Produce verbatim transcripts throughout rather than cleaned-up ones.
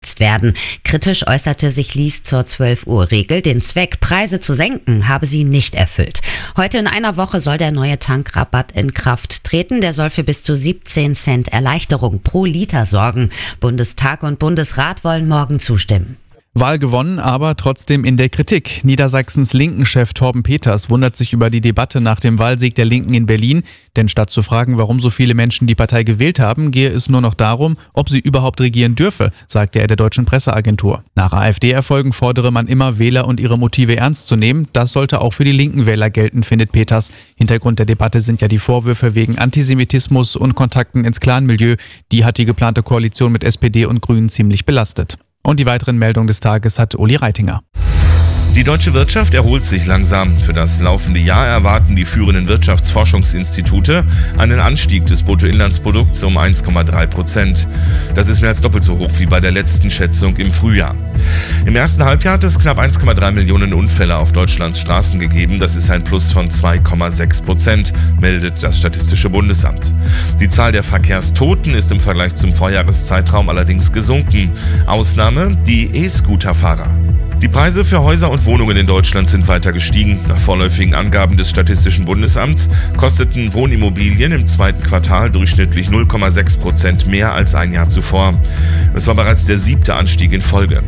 werden. Kritisch äußerte sich Lies zur zwölf Uhr Regel. Den Zweck, Preise zu senken, habe sie nicht erfüllt. Heute in einer Woche soll der neue Tankrabatt in Kraft treten. Der soll für bis zu siebzehn Cent Erleichterung pro Liter sorgen. Bundestag und Bundesrat wollen morgen zustimmen. Wahl gewonnen, aber trotzdem in der Kritik. Niedersachsens Linken-Chef Torben Peters wundert sich über die Debatte nach dem Wahlsieg der Linken in Berlin. Denn statt zu fragen, warum so viele Menschen die Partei gewählt haben, gehe es nur noch darum, ob sie überhaupt regieren dürfe, sagte er der deutschen Presseagentur. Nach AfD-Erfolgen fordere man immer, Wähler und ihre Motive ernst zu nehmen. Das sollte auch für die linken Wähler gelten, findet Peters. Hintergrund der Debatte sind ja die Vorwürfe wegen Antisemitismus und Kontakten ins Clanmilieu. Die hat die geplante Koalition mit S P D und Grünen ziemlich belastet. Und die weiteren Meldungen des Tages hat Uli Reitinger. Die deutsche Wirtschaft erholt sich langsam. Für das laufende Jahr erwarten die führenden Wirtschaftsforschungsinstitute einen Anstieg des Bruttoinlandsprodukts um eins Komma drei Prozent. Das ist mehr als doppelt so hoch wie bei der letzten Schätzung im Frühjahr. Im ersten Halbjahr hat es knapp eins Komma drei Millionen Unfälle auf Deutschlands Straßen gegeben. Das ist ein Plus von zwei Komma sechs Prozent, meldet das Statistische Bundesamt. Die Zahl der Verkehrstoten ist im Vergleich zum Vorjahreszeitraum allerdings gesunken. Ausnahme die E-Scooter-Fahrer. Die Preise für Häuser und Wohnungen in Deutschland sind weiter gestiegen. Nach vorläufigen Angaben des Statistischen Bundesamts kosteten Wohnimmobilien im zweiten Quartal durchschnittlich null Komma sechs Prozent mehr als ein Jahr zuvor. Es war bereits der siebte Anstieg in Folge.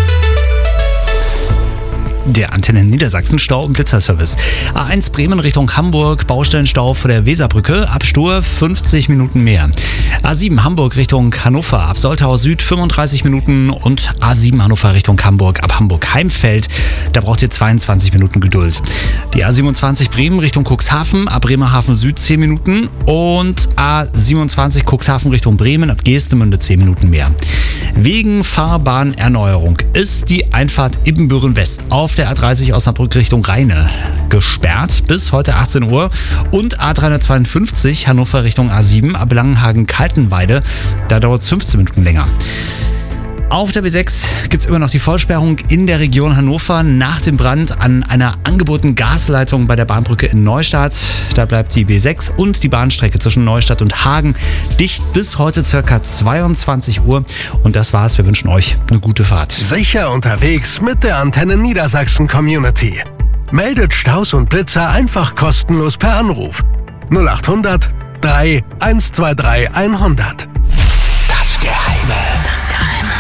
Der Antenne Niedersachsen Stau- und Blitzerservice. A eins Bremen Richtung Hamburg, Baustellenstau vor der Weserbrücke, ab Stur fünfzig Minuten mehr. A sieben Hamburg Richtung Hannover, ab Soltau Süd fünfunddreißig Minuten und A sieben Hannover Richtung Hamburg, ab Hamburg-Heimfeld, da braucht ihr zweiundzwanzig Minuten Geduld. Die A siebenundzwanzig Bremen Richtung Cuxhaven, ab Bremerhaven Süd zehn Minuten und A siebenundzwanzig Cuxhaven Richtung Bremen, ab Geestemünde zehn Minuten mehr. Wegen Fahrbahnerneuerung ist die Einfahrt Ibbenbüren West auf der A dreißig Osnabrück Richtung Rheine gesperrt bis heute achtzehn Uhr und A dreihundertzweiundfünfzig Hannover Richtung A sieben ab Langenhagen-Kaltenweide, da dauert es fünfzehn Minuten länger. Auf der B sechs gibt es immer noch die Vollsperrung in der Region Hannover nach dem Brand an einer angebotenen Gasleitung bei der Bahnbrücke in Neustadt. Da bleibt die B sechs und die Bahnstrecke zwischen Neustadt und Hagen dicht bis heute ca. zweiundzwanzig Uhr. Und das war's. Wir wünschen euch eine gute Fahrt. Sicher unterwegs mit der Antenne Niedersachsen Community. Meldet Staus und Blitzer einfach kostenlos per Anruf. null acht hundert drei eins zwei drei hundert. Das Geheime. Das Geheime.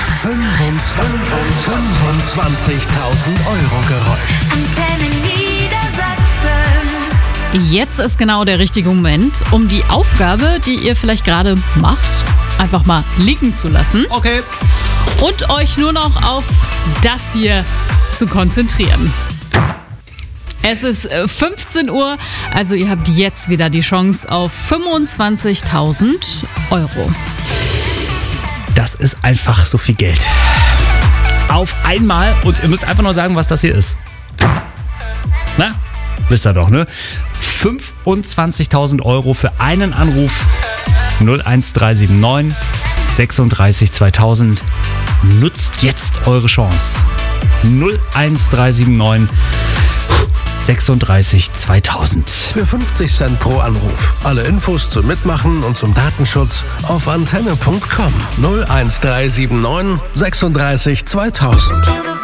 fünfundzwanzigtausend Euro Geräusch. Antenne Niedersachsen. Jetzt ist genau der richtige Moment, um die Aufgabe, die ihr vielleicht gerade macht, einfach mal liegen zu lassen. Okay. Und euch nur noch auf das hier zu konzentrieren. Es ist fünfzehn Uhr, also ihr habt jetzt wieder die Chance auf fünfundzwanzigtausend Euro. Das ist einfach so viel Geld. Auf einmal, und ihr müsst einfach nur sagen, was das hier ist. Na, wisst ihr doch, ne? fünfundzwanzigtausend Euro für einen Anruf. null eins drei sieben neun sechsunddreißig zweitausend. Nutzt jetzt eure Chance. null eins drei sieben neun sechsunddreißig zweitausend. Für fünfzig Cent pro Anruf. Alle Infos zum Mitmachen und zum Datenschutz auf antenne punkt com. null eins drei sieben neun sechsunddreißig zweitausend.